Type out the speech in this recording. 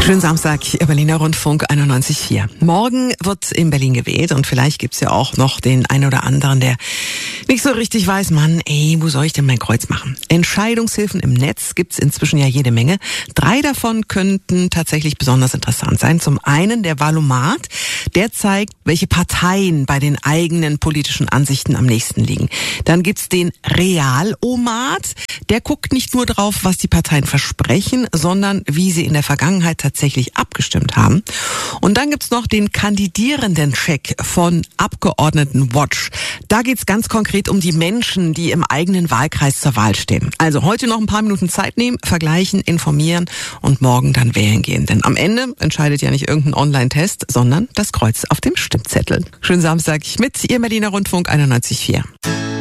Schönen Samstag, Berliner Rundfunk 91,4. Morgen wird in Berlin gewählt und vielleicht gibt's ja auch noch den einen oder anderen, der nicht so richtig weiß, Mann, wo soll ich denn mein Kreuz machen? Entscheidungshilfen im Netz gibt's inzwischen ja jede Menge. 3 davon könnten tatsächlich besonders interessant sein. Zum einen der Wahlomat, der zeigt, welche Parteien bei den eigenen politischen Ansichten am nächsten liegen. Dann gibt's den Realomat, der guckt nicht nur drauf, was die Parteien versprechen, sondern wie sie in der Vergangenheit tatsächlich abgestimmt haben. Und dann gibt's noch den Kandidierenden-Check von Abgeordnetenwatch. Da geht's ganz konkret um die Menschen, die im eigenen Wahlkreis zur Wahl stehen. Also heute noch ein paar Minuten Zeit nehmen, vergleichen, informieren und morgen dann wählen gehen. Denn am Ende entscheidet ja nicht irgendein Online-Test, sondern das Kreuz auf dem Stimmzettel. Schönen Samstag mit Ihrem Berliner Rundfunk 91,4.